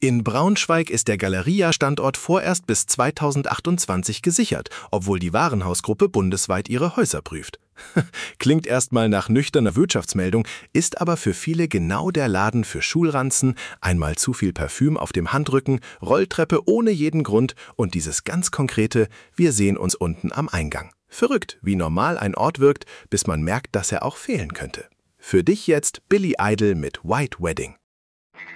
In Braunschweig ist der Galeria-Standort vorerst bis 2028 gesichert, obwohl die Warenhausgruppe bundesweit ihre Häuser prüft. Klingt erstmal nach nüchterner Wirtschaftsmeldung, ist aber für viele genau der Laden für Schulranzen, einmal zu viel Parfüm auf dem Handrücken, Rolltreppe ohne jeden Grund und dieses ganz konkrete „Wir sehen uns unten am Eingang". Verrückt, wie normal ein Ort wirkt, bis man merkt, dass er auch fehlen könnte. Für dich jetzt Billy Idol mit White Wedding.